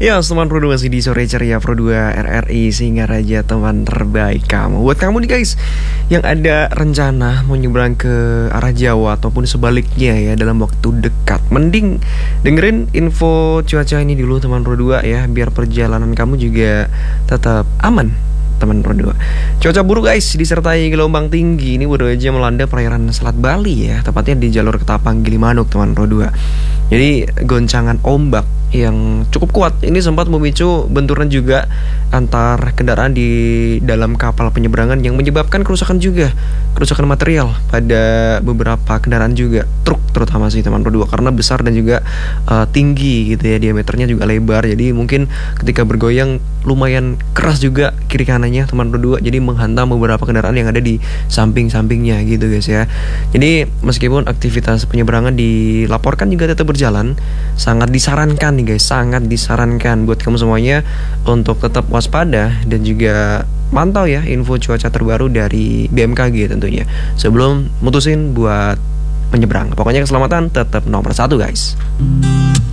Ya, teman Pro 2 masih di sore ceria Pro 2 RRI Singa Raja, teman terbaik kamu. Buat kamu nih guys yang ada rencana mau nyebrang ke arah Jawa ataupun sebaliknya ya dalam waktu dekat, mending dengerin info cuaca ini dulu teman Pro 2 ya, biar perjalanan kamu juga tetap aman teman Pro 2. Cuaca buruk guys disertai gelombang tinggi ini baru aja melanda perairan Selat Bali ya, tepatnya di jalur Ketapang Gilimanuk teman Pro 2. Jadi goncangan ombak yang cukup kuat ini sempat memicu benturan juga antar kendaraan di dalam kapal penyeberangan yang menyebabkan kerusakan material pada beberapa kendaraan juga, truk terutama sih teman Pro 2, karena besar dan juga tinggi gitu ya, diameternya juga lebar, jadi mungkin ketika bergoyang lumayan keras juga kiri kanannya teman Pro 2, jadi menghantam beberapa kendaraan yang ada di samping-sampingnya gitu guys ya. Jadi meskipun aktivitas penyeberangan dilaporkan juga tetap berjalan, sangat disarankan nih guys, sangat disarankan buat kamu semuanya untuk tetap waspada dan juga pantau ya info cuaca terbaru dari BMKG tentunya sebelum mutusin buat menyeberang. Pokoknya keselamatan tetap nomor 1 guys.